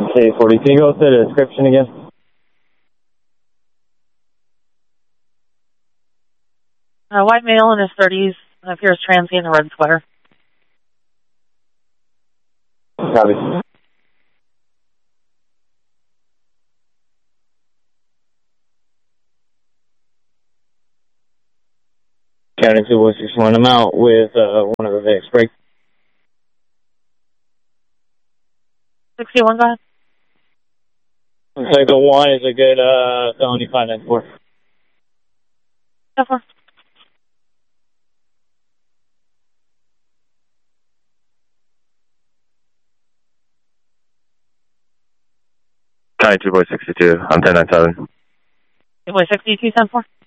Hey, 40, can you go through the description again? White male in his 30s, appears transient in a red sweater. Copy. County 261, I'm out with one of the Vicks. Break. 61, go ahead. Looks like the one is a good felony 594. Go for it. County 2 boy 62, I'm 1097. 2 boy 62, 10-4.